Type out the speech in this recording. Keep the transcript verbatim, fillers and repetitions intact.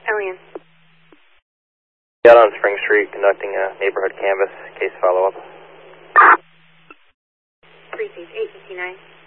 Elian. Out on Spring Street conducting a neighborhood canvas. Case follow-up. Precinct eight fifty-nine.